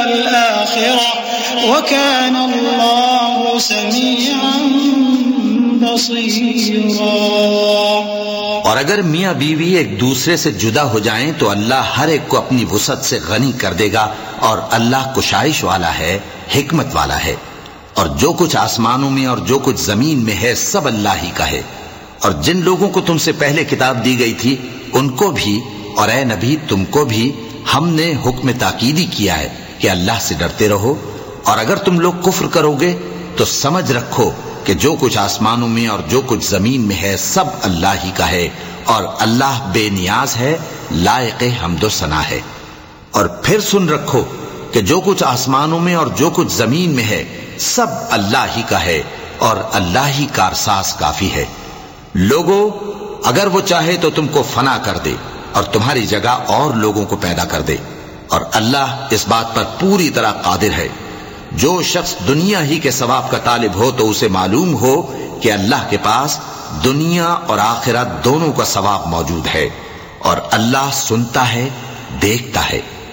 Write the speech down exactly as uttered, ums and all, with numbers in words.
والآخرة وكان الله سميعا بصيرا۔ اور اگر میاں بیوی ایک دوسرے سے جدا ہو جائیں تو اللہ ہر ایک کو اپنی وسعت سے غنی کر دے گا، اور اللہ کشائش والا ہے، حکمت والا ہے۔ اور جو کچھ آسمانوں میں اور جو کچھ زمین میں ہے سب اللہ ہی کا ہے۔ اور جن لوگوں کو تم سے پہلے کتاب دی گئی تھی ان کو بھی اور اے نبی تم کو بھی ہم نے حکم تاکیدی کیا ہے کہ اللہ سے ڈرتے رہو، اور اگر تم لوگ کفر کرو گے تو سمجھ رکھو کہ جو کچھ آسمانوں میں اور جو کچھ زمین میں ہے سب اللہ ہی کا ہے، اور اللہ بے نیاز ہے، لائق حمد و ثنا ہے۔ اور پھر سن رکھو کہ جو کچھ آسمانوں میں اور جو کچھ زمین میں ہے سب اللہ ہی کا ہے، اور اللہ ہی کارساز کافی ہے۔ لوگو اگر وہ چاہے تو تم کو فنا کر دے اور تمہاری جگہ اور لوگوں کو پیدا کر دے، اور اللہ اس بات پر پوری طرح قادر ہے۔ جو شخص دنیا ہی کے ثواب کا طالب ہو تو اسے معلوم ہو کہ اللہ کے پاس دنیا اور آخرت دونوں کا ثواب موجود ہے، اور اللہ سنتا ہے، دیکھتا ہے۔